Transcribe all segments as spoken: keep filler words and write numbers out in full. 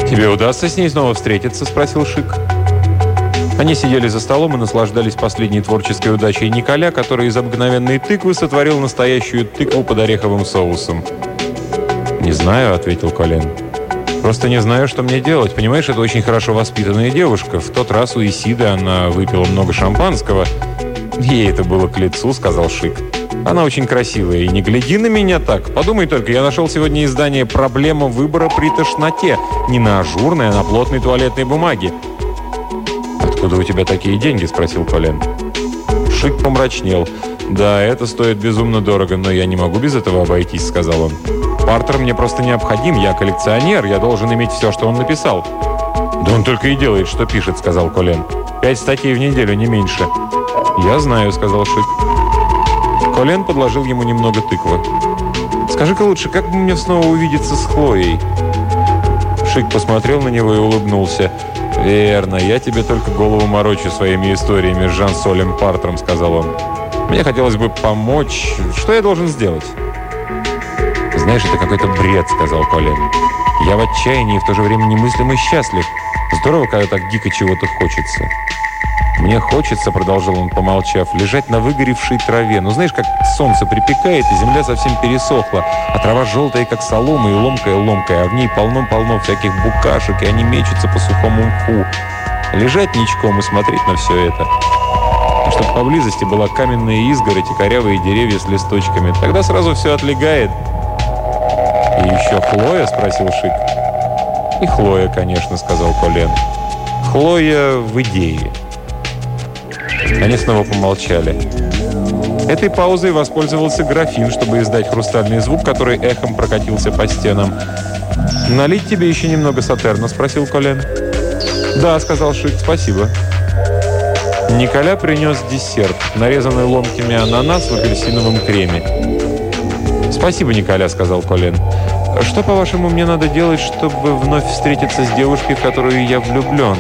«Тебе удастся с ней снова встретиться?» – спросил Шик. Они сидели за столом и наслаждались последней творческой удачей Николя, который из обыкновенной тыквы сотворил настоящую тыкву под ореховым соусом. «Не знаю», – ответил Колен. «Просто не знаю, что мне делать. Понимаешь, это очень хорошо воспитанная девушка. В тот раз у Исиды она выпила много шампанского. Ей это было к лицу», – сказал Шик. «Она очень красивая. И не гляди на меня так. Подумай только, я нашел сегодня издание «Проблема выбора при тошноте». Не на ажурной, а на плотной туалетной бумаге». «Откуда у тебя такие деньги?» – спросил Колен. Шик помрачнел. «Да, это стоит безумно дорого, но я не могу без этого обойтись», – сказал он. «Партер мне просто необходим. Я коллекционер. Я должен иметь все, что он написал». «Да он только и делает, что пишет», – сказал Колен. «Пять статей в неделю, не меньше». «Я знаю», – сказал Шик. Колен подложил ему немного тыквы. «Скажи-ка лучше, как бы мне снова увидеться с Хлоей?» Шик посмотрел на него и улыбнулся. «Верно, я тебе только голову морочу своими историями с Жан-Солем Партром», — сказал он. «Мне хотелось бы помочь. Что я должен сделать?» «Знаешь, это какой-то бред», — сказал Колен. «Я в отчаянии и в то же время немыслимо счастлив. Здорово, когда так дико чего-то хочется». «Мне хочется», — продолжал он, помолчав, — «лежать на выгоревшей траве. Ну, знаешь, как солнце припекает, и земля совсем пересохла, а трава желтая, как солома, и ломкая-ломкая, а в ней полно-полно всяких букашек, и они мечутся по сухому мху. Лежать ничком и смотреть на все это. А чтобы поблизости была каменная изгородь и корявые деревья с листочками, тогда сразу все отлегает». «И еще Хлоя?» — спросил Шик. «И Хлоя, конечно», — сказал Колен. «Хлоя в идее». Они снова помолчали. Этой паузой воспользовался графин, чтобы издать хрустальный звук, который эхом прокатился по стенам. «Налить тебе еще немного сатерна?» – спросил Колен. «Да», – сказал Шик, – «спасибо». Николя принес десерт, нарезанный ломками ананас в апельсиновом креме. «Спасибо, Николя», – сказал Колен. «Что, по-вашему, мне надо делать, чтобы вновь встретиться с девушкой, в которую я влюблен?»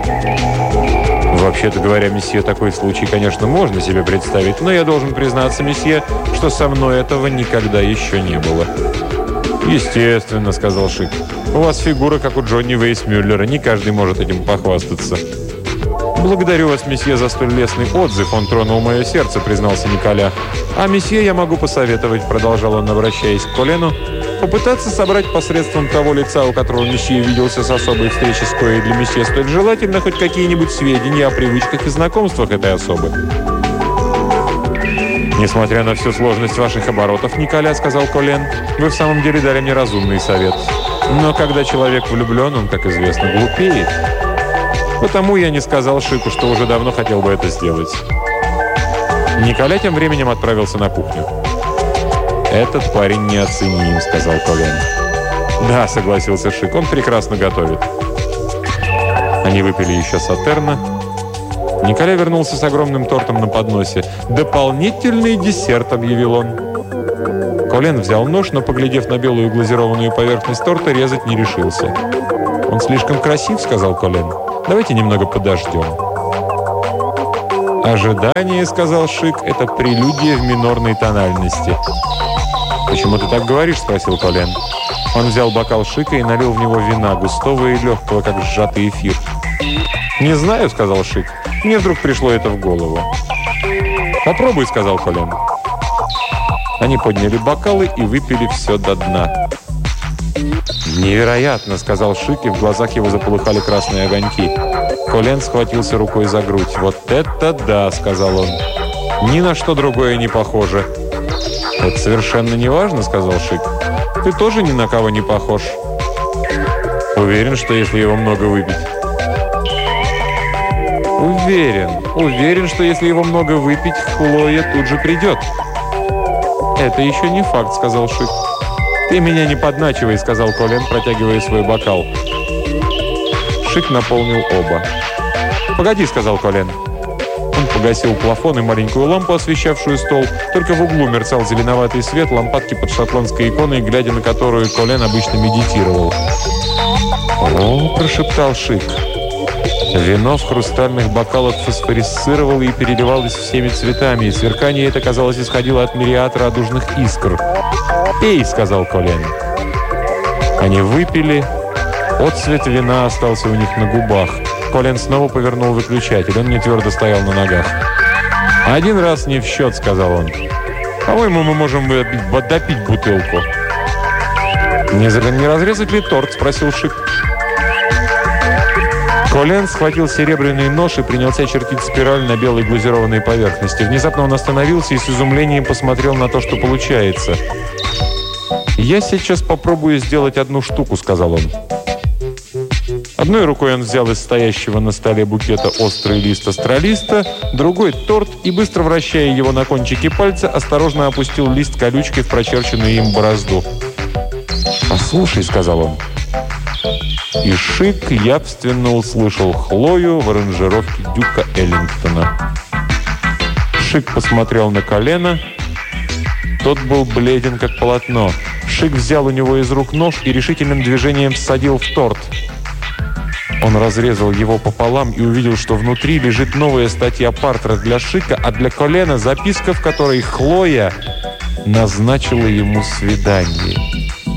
«Вообще-то говоря, месье, такой случай, конечно, можно себе представить, но я должен признаться, месье, что со мной этого никогда еще не было». «Естественно», — сказал Шик. «У вас фигура, как у Джонни Вейсмюллера, не каждый может этим похвастаться». «Благодарю вас, месье, за столь лестный отзыв. Он тронул мое сердце», — признался Николя. «А месье я могу посоветовать», — продолжал он, обращаясь к Колену, «попытаться собрать посредством того лица, у которого месье виделся с особой встречи, с коей для месье столь желательно, хоть какие-нибудь сведения о привычках и знакомствах этой особы». «Несмотря на всю сложность ваших оборотов, Николя, — сказал Колен, — вы в самом деле дали мне разумный совет. Но когда человек влюблен, он, как известно, глупеет. Потому я не сказал Шику, что уже давно хотел бы это сделать». Николя тем временем отправился на кухню. «Этот парень неоценим», — сказал Колен. «Да», — согласился Шик, — «он прекрасно готовит». Они выпили еще сатерна. Николя вернулся с огромным тортом на подносе. «Дополнительный десерт», — объявил он. Колен взял нож, но, поглядев на белую глазированную поверхность торта, резать не решился. «Он слишком красив», — сказал Колен. «Давайте немного подождем». «Ожидание, — сказал Шик, — это прелюдия в минорной тональности». «Почему ты так говоришь?» — спросил Колен. Он взял бокал Шика и налил в него вина, густого и легкого, как сжатый эфир. «Не знаю», — сказал Шик. «Мне вдруг пришло это в голову». «Попробуй», — сказал Колен. Они подняли бокалы и выпили все до дна. «Невероятно», — сказал Шик, и в глазах его заполыхали красные огоньки. Колен схватился рукой за грудь. «Вот это да», — сказал он. «Ни на что другое не похоже». «Это совершенно не важно», — сказал Шик. «Ты тоже ни на кого не похож». «Уверен, что если его много выпить». «Уверен. Уверен, что если его много выпить, Хлоя тут же придет». «Это еще не факт», — сказал Шик. «Ты меня не подначивай», — сказал Колен, протягивая свой бокал. Шик наполнил оба. «Погоди», — сказал Колен. Он погасил плафон и маленькую лампу, освещавшую стол. Только в углу мерцал зеленоватый свет лампадки под шотландской иконой, глядя на которую Колен обычно медитировал. «О», — прошептал Шик. Вино в хрустальных бокалах фосфорисцировало и переливалось всеми цветами, и сверкание это, казалось, исходило от мириад радужных искр. «Пей», — сказал Колен. Они выпили, Отцвет вина остался у них на губах. Колин снова повернул выключатель. Он не твердо стоял на ногах. «Один раз не в счет», — сказал он. «По-моему, мы можем допить бутылку». «Не, не разрезать ли торт?» — спросил Шик. Колин схватил серебряный нож и принялся чертить спираль на белой глазированной поверхности. Внезапно он остановился и с изумлением посмотрел на то, что получается. «Я сейчас попробую сделать одну штуку», — сказал он. Одной рукой он взял из стоящего на столе букета острый лист астролиста, другой — торт, и, быстро вращая его на кончике пальца, осторожно опустил лист колючкой в прочерченную им борозду. «Послушай», — сказал он. И Шик явственно услышал Хлою в аранжировке Дюка Эллингтона. Шик посмотрел на колено. Тот был бледен, как полотно. Шик взял у него из рук нож и решительным движением всадил в торт. Он разрезал его пополам и увидел, что внутри лежит новая статья Партера для Шика, а для Колена записка, в которой Хлоя назначила ему свидание.